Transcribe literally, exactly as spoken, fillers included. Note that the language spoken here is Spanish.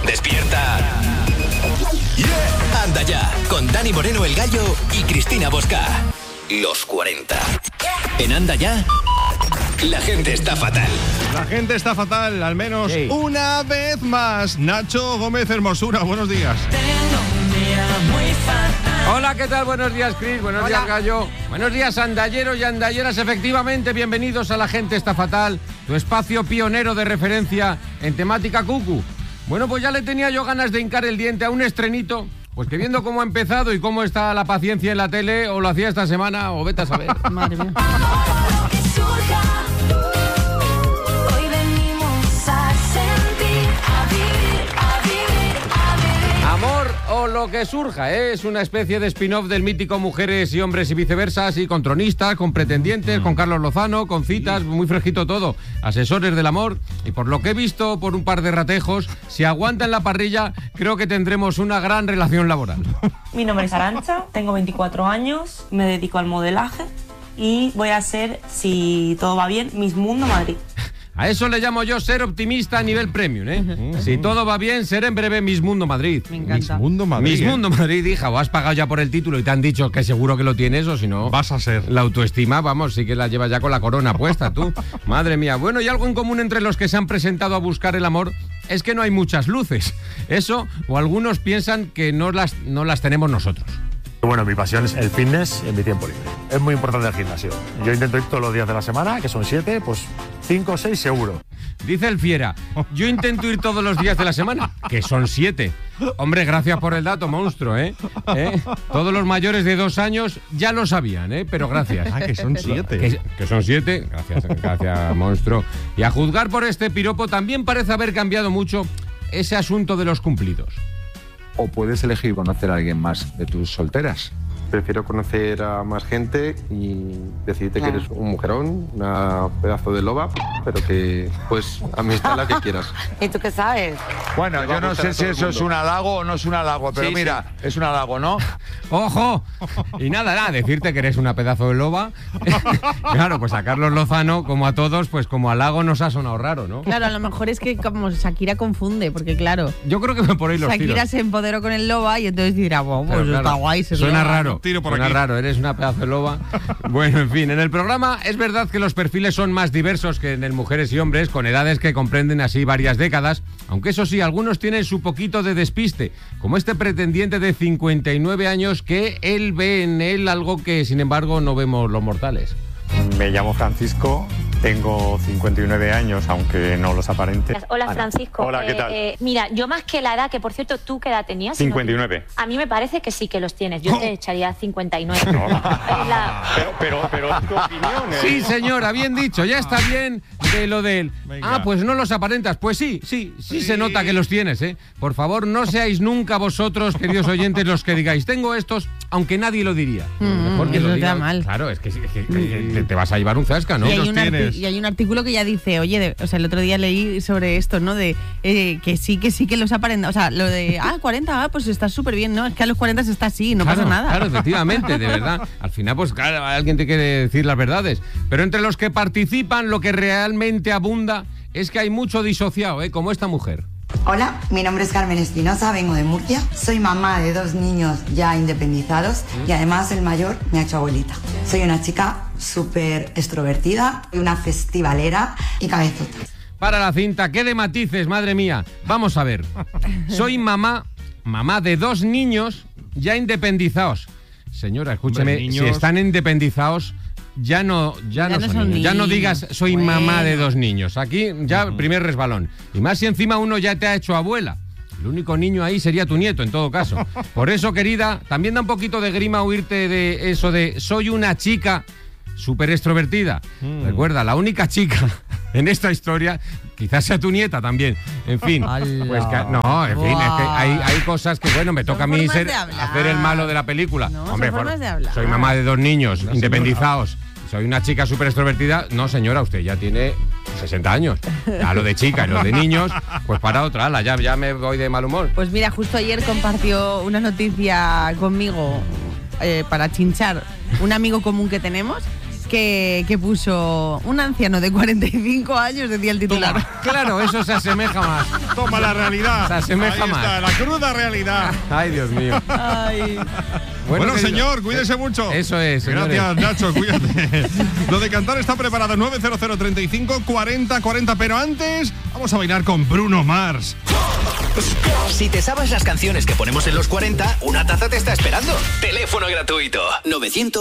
¡Despierta! Yeah. Anda ya, con Dani Moreno el Gallo y Cristina Bosca. Los cuarenta. En Anda ya, la gente está fatal. La gente está fatal, al menos sí. Una vez más. Nacho Gómez Hermosura, buenos días. Tengo un día muy fatal. Hola, ¿qué tal? Buenos días, Cris. Buenos Hola. días, Gallo. Buenos días, andalleros y andalleras. Efectivamente, bienvenidos a La Gente Está Fatal, tu espacio pionero de referencia en temática cucu. Bueno, pues ya le tenía yo ganas de hincar el diente a un estrenito, pues que viendo cómo ha empezado y cómo está la paciencia en la tele, o lo hacía esta semana, o vete a saber. Madre mía. Amor o lo que surja, ¿eh? Es una especie de spin-off del mítico Mujeres y Hombres y Viceversa, así con tronistas, con pretendientes, con Carlos Lozano, con citas, muy fresquito todo, asesores del amor, y por lo que he visto, por un par de ratejos, si aguantan la parrilla, creo que tendremos una gran relación laboral. Mi nombre es Arantxa, tengo veinticuatro años, me dedico al modelaje y voy a ser, si todo va bien, Miss Mundo Madrid. A eso le llamo yo ser optimista a nivel premium, ¿eh? Uh-huh. Si todo va bien, seré en breve Miss Mundo Madrid. Me encanta. Miss Mundo Madrid. Miss Mundo Madrid, hija, o has pagado ya por el título y te han dicho que seguro que lo tienes, o si no... Vas a ser. La autoestima, vamos, sí que la llevas ya con la corona puesta, tú. Madre mía. Bueno, y algo en común entre los que se han presentado a buscar el amor es que no hay muchas luces. Eso, o algunos piensan que no las, no las tenemos nosotros. Bueno, mi pasión es el fitness en mi tiempo libre. Es muy importante el gimnasio. Yo intento ir todos los días de la semana, que son siete, pues cinco o seis seguro. Dice el Fiera, yo intento ir todos los días de la semana, que son siete. Hombre, gracias por el dato, monstruo, ¿eh? ¿Eh? Todos los mayores de dos años ya lo sabían, ¿eh? Pero gracias. Ah, que son siete. Que, que son siete, gracias, gracias, monstruo. Y a juzgar por este piropo, también parece haber cambiado mucho ese asunto de los cumplidos. O puedes elegir conocer a alguien más de tus solteras. Prefiero conocer a más gente y decirte claro. que eres un mujerón, una pedazo de loba, pero que, pues, amistad la que quieras. ¿Y tú qué sabes? Bueno, yo no sé si eso es un halago o no es un halago, pero sí, mira, sí. es un halago, ¿no? ¡Ojo! Y nada, nada, decirte que eres una pedazo de loba. Claro, pues a Carlos Lozano, como a todos, pues como halago nos ha sonado raro, ¿no? Claro, a lo mejor es que como Shakira confunde, porque claro... Yo creo que me por ahí los Shakira tiros. se empoderó con el loba y entonces dirá, wow, pues claro, está guay. Se suena loba. raro. Tiro por Suena aquí. raro, eres una pedazo de loba. Bueno, en fin, en el programa es verdad que los perfiles son más diversos que en el Mujeres y Hombres, con edades que comprenden así varias décadas, aunque eso sí, algunos tienen su poquito de despiste, como este pretendiente de cincuenta y nueve años que él ve en él algo que, sin embargo, no vemos los mortales. Me llamo Francisco, tengo cincuenta y nueve años, aunque no los aparente. Hola, Francisco. Hola, ¿qué tal? Eh, eh, mira, yo más que la edad, que por cierto, ¿tú qué edad tenías? cincuenta y nueve. A mí me parece que sí que los tienes. Yo te echaría cincuenta y nueve. No. La... Pero, pero, pero es tu opinión, ¿eh? Sí, señora, bien dicho, ya está bien de lo de él. Venga. Ah, pues no los aparentas. Pues sí, sí, sí, sí se nota que los tienes, ¿eh? Por favor, no seáis nunca vosotros, queridos oyentes, los que digáis, tengo estos, aunque nadie lo diría. Mm, Mejor que eso lo está diga. mal. Claro, es que, es que- que- que te vas a llevar un zasca, ¿no? Y hay, los un arti- tienes. y hay un artículo que ya dice, oye, de- o sea, el otro día leí sobre esto, ¿no? De eh, que sí, que sí que los aparenta, o sea, lo de, ah, cuarenta, ah, pues está súper bien, ¿no? Es que a los cuarenta se está así, no Claro, pasa nada. Claro, efectivamente, de verdad. Al final, pues claro, alguien te quiere decir las verdades. Pero entre los que participan, lo que realmente abunda es que hay mucho disociado, ¿eh? Como esta mujer. Hola, mi nombre es Carmen Espinosa, vengo de Murcia. Soy mamá de dos niños ya independizados y además el mayor me ha hecho abuelita. Soy una chica súper extrovertida, una festivalera y cabezota. Para la cinta, qué de matices, madre mía. Vamos a ver. Soy mamá, mamá de dos niños ya independizados. Señora, escúcheme, Hombre, niños- si están independizados, ya no, ya Ya no, no son son niños. Ya no niños. digas soy Bueno. mamá de dos niños. Aquí ya primer resbalón. Y más si encima uno ya te ha hecho abuela. El único niño ahí sería tu nieto, en todo caso. Por eso, querida, también da un poquito de grima oírte de eso de soy una chica súper extrovertida. Mm. Recuerda, la única chica en esta historia, quizás sea tu nieta también. En fin, ¡Hala! pues que, no, en fin, es que hay, hay cosas que, bueno, me Son toca a mí formas ser, de hablar. hacer el malo de la película. No, son Hombre, formas por- de hablar. soy mamá de dos niños, independizados. Soy una chica súper extrovertida. No, señora, usted ya tiene sesenta años. A lo de chica y lo de niños, pues para otra, ala, ya, ya me voy de mal humor. Pues mira, justo ayer compartió una noticia conmigo eh, para chinchar un amigo común que tenemos. que, que puso un anciano de cuarenta y cinco años, decía el titular. Toma. Claro, eso se asemeja más. Toma la realidad. Se asemeja Ahí más. está, la cruda realidad. Ay, Dios mío. Ay. Bueno, querido, señor, cuídese mucho. Eso es, señores. Gracias, Nacho, cuídate. Lo de cantar está preparado. nueve cero cero, treinta y cinco, cuarenta, cuarenta. Pero antes, vamos a bailar con Bruno Mars. Si te sabes las canciones que ponemos en los cuarenta, una taza te está esperando. Teléfono gratuito. novecientos